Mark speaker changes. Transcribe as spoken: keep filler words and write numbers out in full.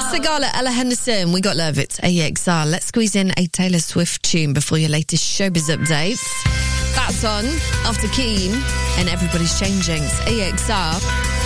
Speaker 1: Sigala, Ella Henderson, We Got Love, it's A X R. Let's squeeze in a Taylor Swift tune before your latest showbiz updates. That's on after Keen and Everybody's Changing. It's A X R.